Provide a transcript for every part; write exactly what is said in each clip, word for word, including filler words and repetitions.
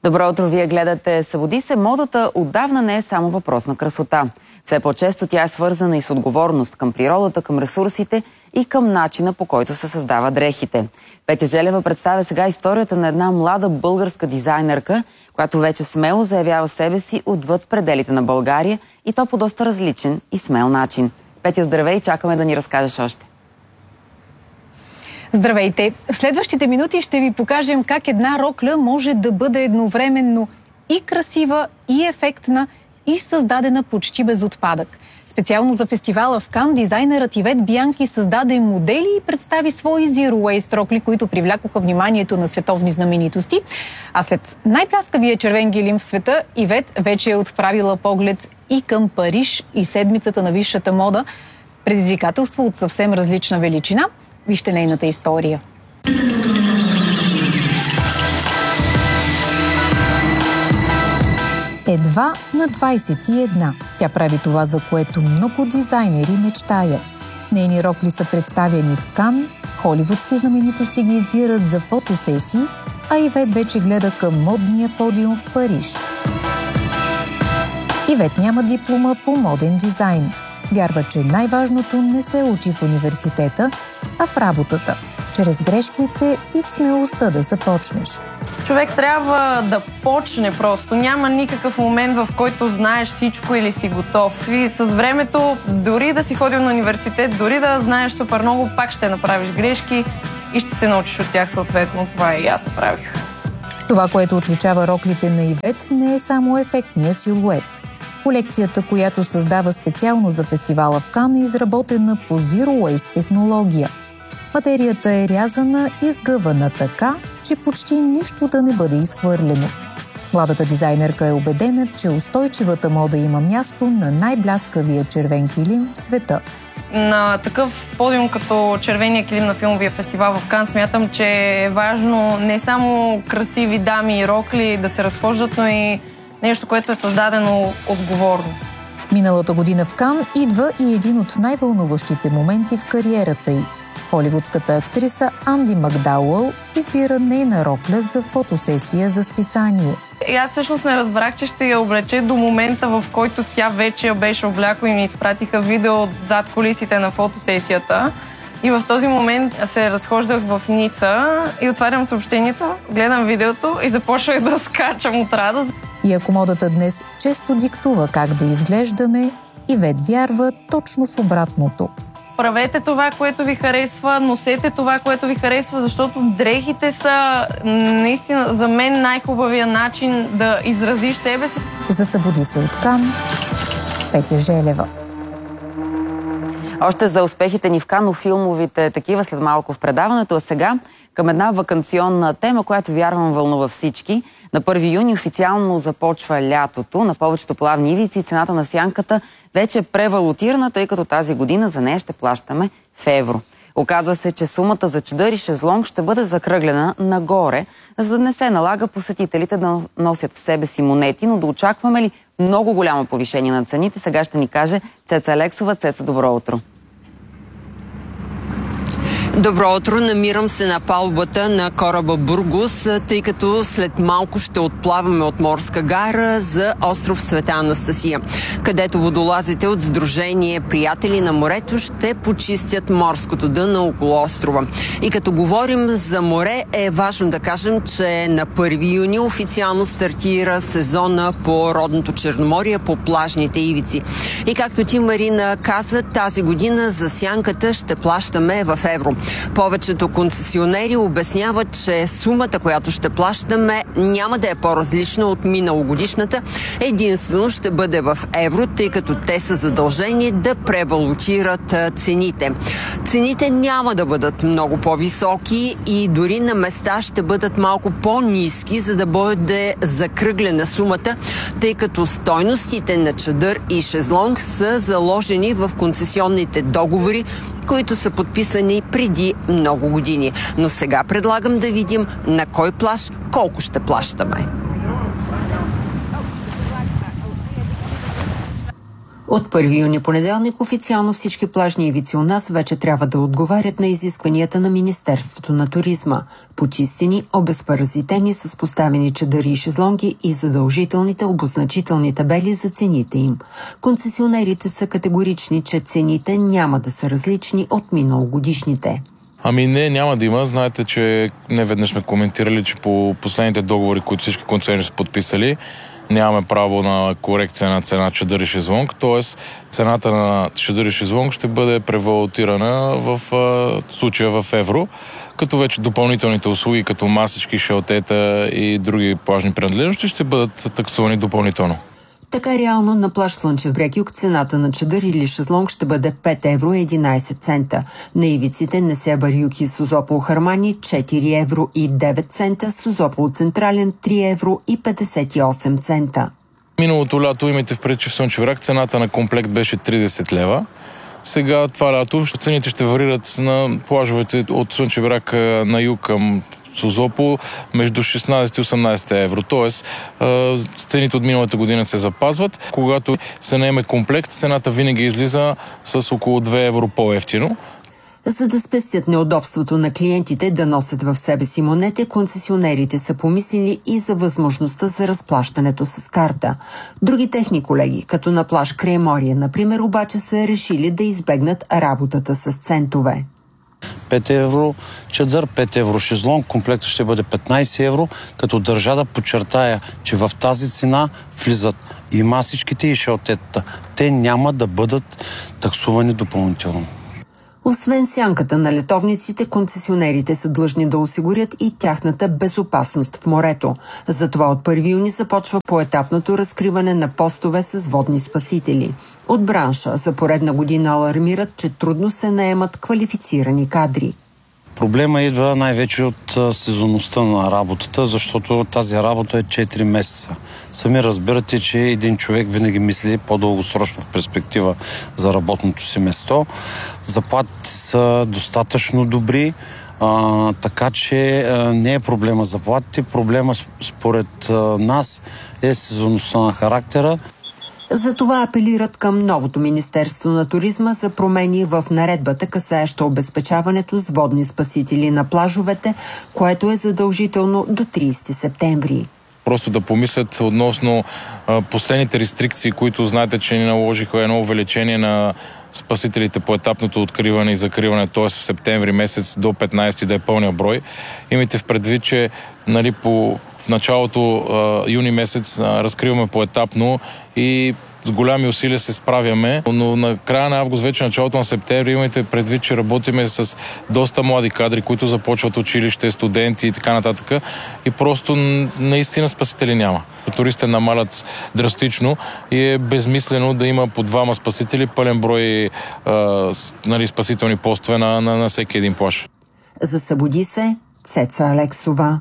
Добро утро, вие гледате Събуди се. Модата отдавна не е само въпрос на красота. Все по-често тя е свързана и с отговорност към природата, към ресурсите и към начина, по който се създават дрехите. Петя Желева представя сега историята на една млада българска дизайнерка, която вече смело заявява себе си отвъд пределите на България и то по доста различен и смел начин. Петя, здравей, чакаме да ни разкажеш още. Здравейте! В следващите минути ще ви покажем как една рокля може да бъде едновременно и красива, и ефектна, и създадена почти без отпадък. Специално за фестивала в Кан дизайнерът Ивет Бианки създаде модели и представи свои Zero Waste рокли, които привлякоха вниманието на световни знаменитости. А след най-пляскавия червен гилим в света, Ивет вече е отправила поглед и към Париж и седмицата на висшата мода. Предизвикателство от съвсем различна величина. Вижте нейната история. Едва на двайсет и една. Тя прави това, за което много дизайнери мечтаят. Нейни рокли са представени в Кан, холивудски знаменитости ги избират за фотосесии, а Ивет вече гледа към модния подиум в Париж. Ивет няма диплома по моден дизайн. Вярва, че най-важното не се учи в университета, а в работата, чрез грешките и в смелостта да започнеш. Човек трябва да почне просто. Няма никакъв момент, в който знаеш всичко или си готов. И с времето, дори да си ходил на университет, дори да знаеш супер много, пак ще направиш грешки и ще се научиш от тях съответно. Това и аз направих. Това, което отличава роклите на Ивет, не е само ефектния силует. Колекцията, която създава специално за фестивала в Кан, е изработена по Zero Waste технология. Материята е рязана и сгъвана така, че почти нищо да не бъде изхвърлено. Младата дизайнерка е убедена, че устойчивата мода има място на най-бляскавия червен килим в света. На такъв подиум като червения килим на филмовия фестивал в Кан смятам, че е важно не само красиви дами и рокли да се разхождат, но и нещо, което е създадено отговорно. Миналата година в Кан идва и един от най-вълнуващите моменти в кариерата й. Холивудската актриса Анди Макдауъл избира нейна рокля за фотосесия за списание. И аз всъщност не разбрах, че ще я облече до момента, в който тя вече я беше облякла и ми изпратиха видео зад кулисите на фотосесията. И в този момент се разхождах в Ница и отварям съобщението, гледам видеото и започвах да скачам от радост. И ако модата днес често диктува как да изглеждаме, Ивет вярва точно в обратното. Правете това, което ви харесва, носете това, което ви харесва, защото дрехите са наистина за мен най-хубавия начин да изразиш себе си. За Събуди се от Кан, Петя Желева. Още за успехите ни в Кан, филмовите такива след малко в предаването, а сега към една ваканционна тема, която вярвам вълнува всички. На първи юни официално започва лятото. На повечето плавни ивици цената на сянката вече е превалутирана, тъй като тази година за нея ще плащаме в евро. Оказва се, че сумата за чадър и шезлонг ще бъде закръглена нагоре, за да не се налага посетителите да носят в себе си монети, но да очакваме ли много голямо повишение на цените, сега ще ни каже Цеца Алексова. Цеца, добро утро! Добро утро! Намирам се на палубата на кораба Бургос, тъй като след малко ще отплаваме от морска гара за остров Света Анастасия, където водолазите от Сдружение Приятели на морето ще почистят морското дъно около острова. И като говорим за море, е важно да кажем, че на първи юни официално стартира сезона по родното Черноморие, по плажните ивици. И както ти, Марина, каза, тази година за сянката ще плащаме в евро. Повечето концесионери обясняват, че сумата, която ще плащаме, няма да е по-различна от миналогодишната. Единствено ще бъде в евро, тъй като те са задължени да превалутират цените. Цените няма да бъдат много по-високи и дори на места ще бъдат малко по-ниски, за да бъде закръглена сумата, тъй като стойностите на чадър и шезлонг са заложени в концесионните договори, които са подписани преди много години. Но сега предлагам да видим на кой плаж колко ще плащаме. От първи юни понеделник официално всички плажни ивици у нас вече трябва да отговарят на изискванията на Министерството на туризма. Почистени, обезпаразитени, с поставени чадъри и шезлонги и задължителните обозначителни табели за цените им. Концесионерите са категорични, че цените няма да са различни от миналогодишните. Ами не, няма да има. Знаете, че не веднъж сме коментирали, че по последните договори, които всички концесионери са подписали, нямаме право на корекция на цена чадър и шезлонг, т.е. цената на чадър и шезлонг ще бъде превалутирана в а, случая в евро, като вече допълнителните услуги, като масички, шелтета и други плажни принадлежности ще бъдат таксувани допълнително. Така реално на плаж Слънчев бряг юг цената на чадър или шезлонг ще бъде пет евро и единайсет цента. На ивиците Несебър юг и Созопол Хармани четири евро и девет цента, Созопол Централен три евро и петдесет и осем цента. Миналото лято имайте впред, че в Слънчев бряг цената на комплект беше тридесет лева. Сега това лято цените ще варират на плажовете от Слънчев бряг на юг към Созопол между шестнайсет и осемнайсет евро. Тоест, цените от миналата година се запазват. Когато се наеме комплект, цената винаги излиза с около две евро по-евтино. За да спестят неудобството на клиентите да носят в себе си монети, концесионерите са помислили и за възможността за разплащането с карта. Други техни колеги, като на плаж Крайморие, например, обаче са решили да избегнат работата с центове. пет евро чадър, пет евро шезлонг, комплектът ще бъде петнайсет евро, като държа да подчертая, че в тази цена влизат и масичките и шелтетата. Те няма да бъдат таксувани допълнително. Освен сянката на летовниците, концесионерите са длъжни да осигурят и тяхната безопасност в морето. Затова от първи юни започва поетапното разкриване на постове с водни спасители. От бранша за поредна година алармират, че трудно се наемат квалифицирани кадри. Проблема идва най-вече от сезонността на работата, защото тази работа е четири месеца. Сами разбирате, че един човек винаги мисли по-дългосрочно в перспектива за работното си место. Заплатите са достатъчно добри, а, така че а, не е проблема заплатите. Проблема според а, нас е сезонността на характера. Затова апелират към новото Министерство на туризма за промени в наредбата, касаеща обезпечаването с водни спасители на плажовете, което е задължително до трийсети септември. Просто да помислят относно а, последните рестрикции, които знаете, че ни наложиха едно увеличение на спасителите по етапното откриване и закриване, т.е. в септември месец до петнайсети да е пълния брой. Имайте в предвид, че нали, по, в началото а, юни месец а, разкриваме поетапно и с голями усилия се справяме, но на края на август, вече началото на септември, имайте предвид, че работиме с доста млади кадри, които започват училище, студенти и така нататък. И просто наистина спасители няма. Туристите намалят драстично и е безмислено да има по двама спасители, пълен брой а, нали, спасителни постове на, на, на всеки един плаж. За Събуди се, Цеца Алексова.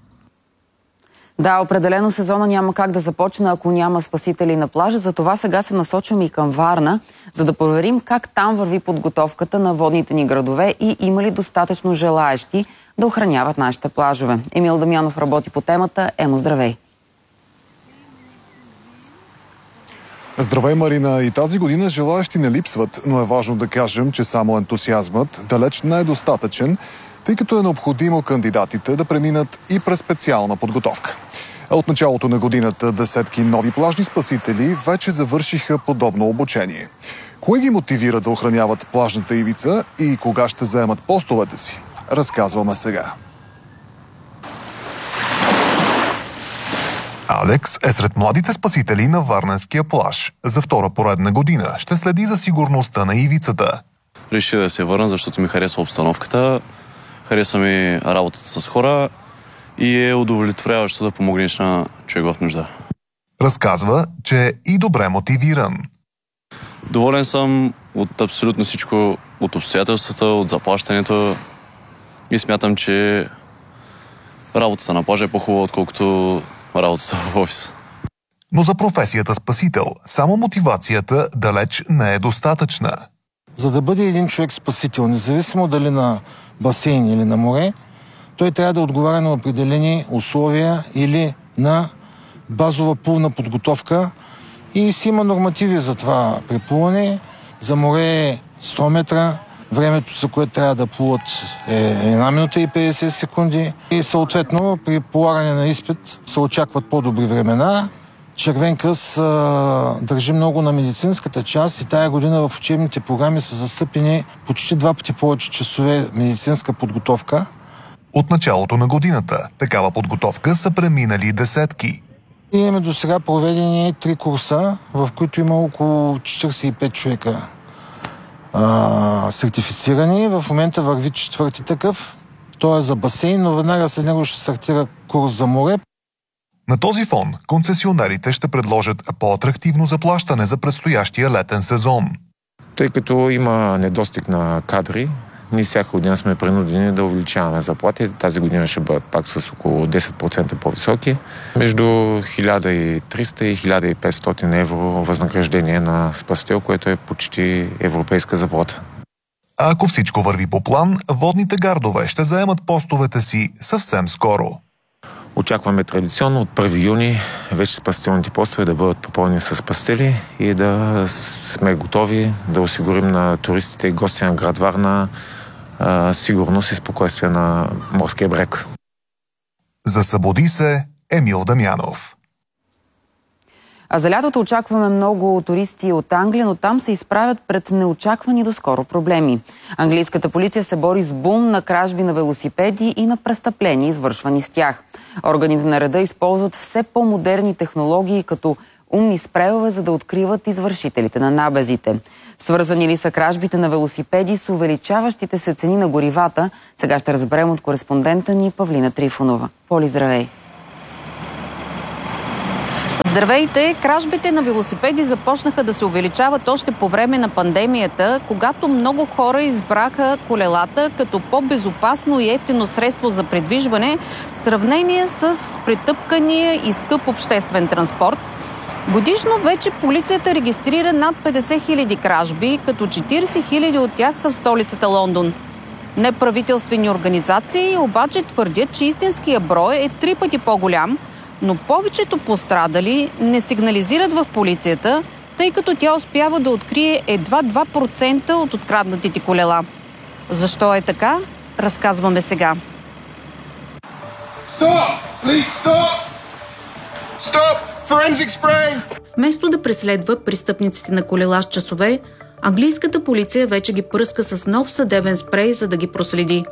Да, определено сезона няма как да започне, ако няма спасители на плажа. Затова сега се насочваме и към Варна, за да проверим как там върви подготовката на водните ни градове и има ли достатъчно желаещи да охраняват нашите плажове. Емил Дамянов работи по темата. Емо, здравей! Здравей, Марина! И тази година желаещи не липсват, но е важно да кажем, че само ентусиазмът далеч не е достатъчен, тъй като е необходимо кандидатите да преминат и през специална подготовка. От началото на годината десетки нови плажни спасители вече завършиха подобно обучение. Кое ги мотивира да охраняват плажната ивица и кога ще заемат постовете си? Разказваме сега. Алекс е сред младите спасители на Варненския плаж. За втора поредна година ще следи за сигурността на ивицата. Реши да се върна, защото ми харесва обстановката. Хареса ми работата с хора и е удовлетворяващо да помогнеш на човек в нужда. Разказва, че е и добре мотивиран. Доволен съм от абсолютно всичко, от обстоятелствата, от заплащането и смятам, че работата на плажа е по-хубава, отколкото работата в офис. Но за професията спасител само мотивацията далеч не е достатъчна. За да бъде един човек спасител, независимо дали на басейн или на море, той трябва да отговаря на определени условия или на базова пълна подготовка И си има нормативи за това при плуване. За море сто метра, времето, за което трябва да плуват е една минута и петдесет секунди. И съответно при полагане на изпит се очакват по-добри времена. Червен кръст а, държи много на медицинската част и тая година в учебните програми са застъпени почти два пъти повече часове медицинска подготовка. От началото на годината такава подготовка са преминали десетки. И имаме до сега проведени три курса, в които има около четиридесет и пет човека а, сертифицирани. В момента върви четвърти такъв. Той е за басейн, но веднага след него ще стартира курс за море. На този фон концесионерите ще предложат по-атрактивно заплащане за предстоящия летен сезон. Тъй като има недостиг на кадри, ние всяка година сме принудени да увеличаваме заплати. Тази година ще бъдат пак с около десет процента по-високи. Между хиляда и триста и хиляда и петстотин евро възнаграждение на спасител, което е почти европейска заплата. А ако всичко върви по план, водните гардове ще заемат постовете си съвсем скоро. Очакваме традиционно от първи юни вече спасителните постове да бъдат попълнени с спасители и да сме готови да осигурим на туристите и гости на град Варна а, сигурност и спокойствие на морския брег. За Събуди се, Емил Дамянов. А за лятото очакваме много туристи от Англия, но там се изправят пред неочаквани доскоро проблеми. Английската полиция се бори с бум на кражби на велосипеди и на престъпления, извършвани с тях. Органите на реда използват все по-модерни технологии, като умни спрейове, за да откриват извършителите на набезите. Свързани ли са кражбите на велосипеди с увеличаващите се цени на горивата? Сега ще разберем от кореспондента ни Павлина Трифонова. Поли, здравей! Здравейте! Кражбите на велосипеди започнаха да се увеличават още по време на пандемията, когато много хора избраха колелата като по-безопасно и ефтино средство за придвижване в сравнение с претъпкания и скъп обществен транспорт. Годишно вече полицията регистрира над петдесет хиляди кражби, като четиридесет хиляди от тях са в столицата Лондон. Неправителствени организации обаче твърдят, че истинския брой е три пъти по-голям, но повечето пострадали не сигнализират в полицията, тъй като тя успява да открие едва два процента от откраднатите колела. Защо е така? Разказваме сега. Stop! Please stop! Stop! Forensic spray! Вместо да преследва престъпниците на колела с часове, английската полиция вече ги пръска с нов съдебен спрей, за да ги проследи.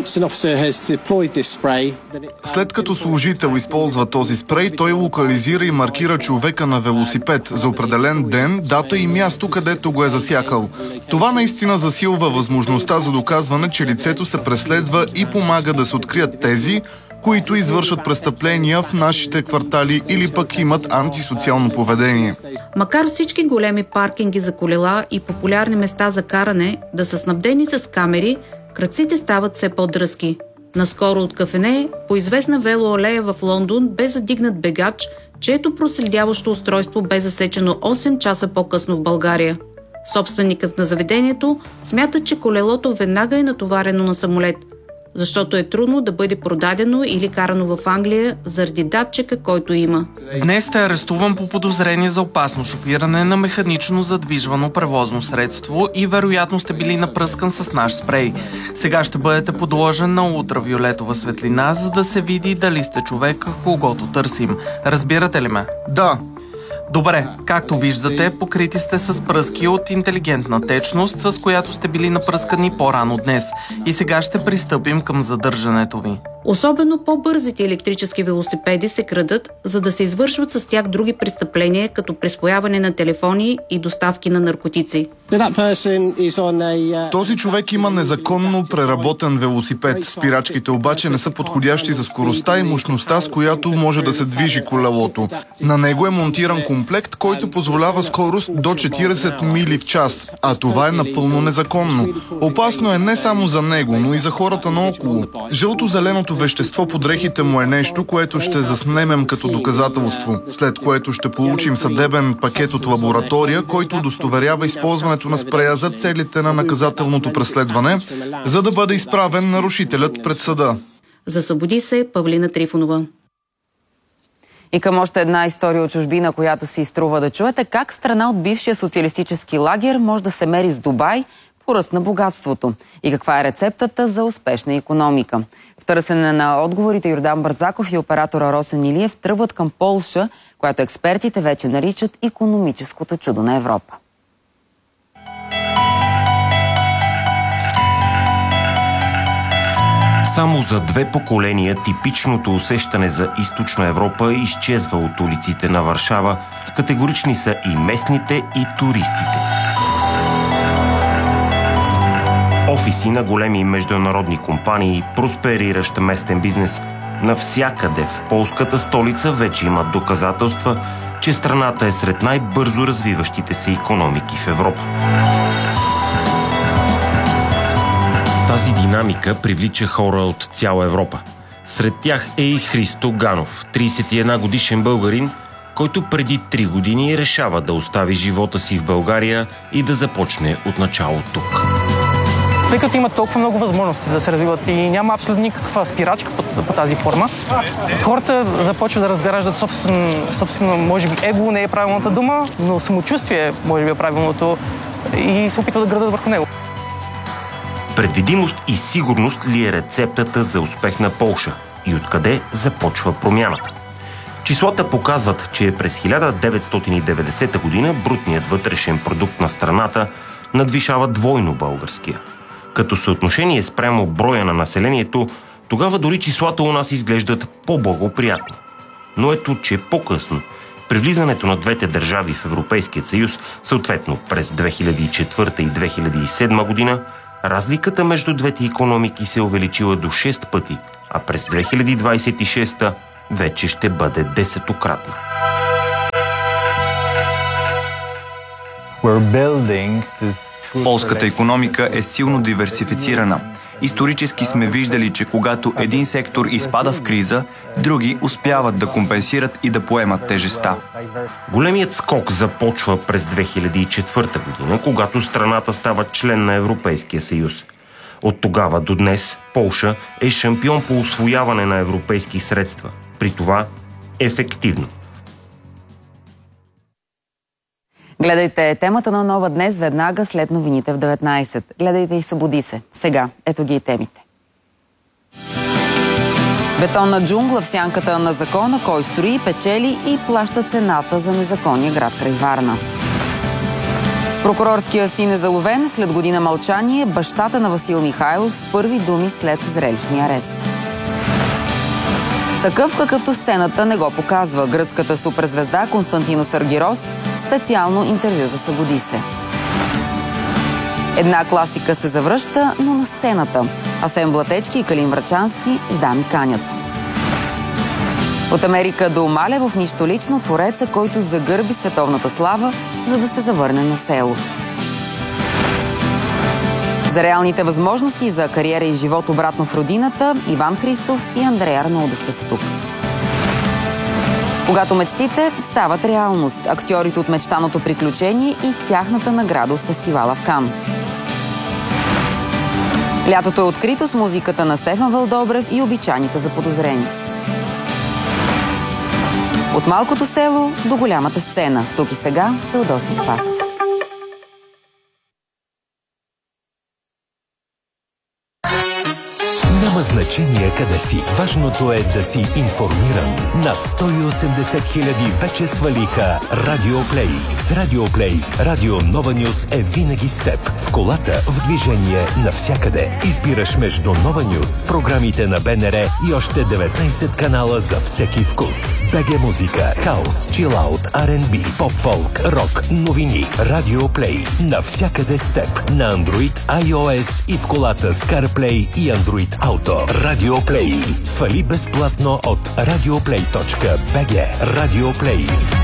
След като служител използва този спрей, той локализира и маркира човека на велосипед за определен ден, дата и място, където го е засякал. Това наистина засилва възможността за доказване, че лицето се преследва и помага да се открият тези, които извършват престъпления в нашите квартали или пък имат антисоциално поведение. Макар всички големи паркинги за колела и популярни места за каране да са снабдени с камери, крадците стават все по-дръзки. Наскоро от кафене, по известна велоалея в Лондон, бе задигнат бегач, чието проследяващо устройство бе засечено осем часа по-късно в България. Собственикът на заведението смята, че колелото веднага е натоварено на самолет, защото е трудно да бъде продадено или карано в Англия заради датчика, който има. Днес сте арестуван по подозрение за опасно шофиране на механично задвижвано превозно средство и вероятно сте били напръскан с наш спрей. Сега ще бъдете подложен на ултравиолетова светлина, за да се види дали сте човек, когото търсим. Разбирате ли ме? Да. Добре, както виждате, покрити сте с пръски от интелигентна течност, с която сте били напръскани по-рано днес. И сега ще пристъпим към задържането ви. Особено по-бързите електрически велосипеди се крадат, за да се извършват с тях други престъпления, като присвояване на телефони и доставки на наркотици. Този човек има незаконно преработен велосипед. Спирачките обаче не са подходящи за скоростта и мощността, с която може да се движи колелото. На него е монтиран комплект, който позволява скорост до четиридесет мили в час, а това е напълно незаконно. Опасно е не само за него, но и за хората наоколо. Жълто-зеленото вещество под дрехите му е нещо, което ще заснемем като доказателство, след което ще получим съдебен пакет от лаборатория, който удостоверява използването на спрея за целите на наказателното преследване, за да бъде изправен нарушителят пред съда. За Събуди се, Павлина Трифонова. И към още една история от чужбина, която си изтрува да чуете, как страна от бившия социалистически лагер може да се мери с Дубай по ръст на богатството и каква е рецептата за успешна икономика. В търсене на отговорите Йордан Бързаков и оператора Росен Илиев тръгват към Полша, която експертите вече наричат икономическото чудо на Европа. Само за две поколения типичното усещане за източна Европа изчезва от улиците на Варшава. Категорични са и местните, и туристите. Офиси на големи международни компании, проспериращ местен бизнес. Навсякъде в полската столица вече имат доказателства, че страната е сред най-бързо развиващите се икономики в Европа. Тази динамика привлича хора от цяла Европа. Сред тях е и Христо Ганов, тридесет и една годишен българин, който преди три години решава да остави живота си в България и да започне от начало тук. Тъй като има толкова много възможности да се развиват и няма абсолютно никаква спирачка по, по тази форма, хората започват да разграждат собствено, собствено, може би его не е правилната дума, но самочувствие може би е правилното и се опитват да градат върху него. Предвидимост и сигурност ли е рецептата за успех на Полша? И откъде започва промяната? Числата показват, че през хиляда деветстотин и деветдесета година брутният вътрешен продукт на страната надвишава двойно българския. Като съотношение спрямо броя на населението, тогава дори числата у нас изглеждат по-благоприятно. Но ето, че по-късно, при влизането на двете държави в Европейския съюз, съответно през две хиляди и четвърта и две хиляди и седма година, разликата между двете икономики се е увеличила до шест пъти, а през две хиляди двадесет и шеста вече ще бъде десетократна. Полската икономика е силно диверсифицирана. Исторически сме виждали, че когато един сектор изпада в криза, други успяват да компенсират и да поемат тежестта. Големият скок започва през две хиляди и четвърта година, когато страната става член на Европейския съюз. От тогава до днес Полша е шампион по усвояване на европейски средства. При това ефективно. Гледайте темата на Нова днес веднага след новините в деветнайсет. Гледайте и събуди се. Сега, ето ги и темите. Бетонна джунгла в сянката на закона, кой строи, печели и плаща цената за незаконния град край Варна. Прокурорския син е заловен, след година мълчание, бащата на Васил Михайлов с първи думи след зрелищния арест. Такъв, какъвто сцената не го показва. Гръцката суперзвезда Константинос Аргирос в специално интервю за Събуди се. Една класика се завръща, но на сцената. Асен Блатечки и Калин Врачански в Дами канят. От Америка до Малево в нищо лично, твореца, който загърби световната слава, за да се завърне на село. За реалните възможности за кариера и живот обратно в родината, Иван Христов и Андрей Арнолдов ще са тук. Когато мечтите стават реалност, актьорите от мечтаното приключение и тяхната награда от фестивала в Кан. Лятото е открито с музиката на Стефан Вълдобрев и обичайните заподозрени. От малкото село до голямата сцена. В Тук и сега Теодосий Спасов. Няма значение къде си. Важното е да си информиран. Над сто и осемдесет хиляди вече свалиха Радиоплей. С Радиоплей Радио Нова Нюс е винаги с теб. В колата, в движение, навсякъде. Избираш между Нова Нюс, програмите на БНР и още деветнайсет канала за всеки вкус. БГ музика, хаус, чилаут, Ар енд Би, поп-фолк, рок, новини. Радиоплей. Навсякъде с теб. На Android, iOS и в колата с CarPlay и Android Auto. Радиоплей. Свали безплатно от радиоплей точка би джи. Радиоплей.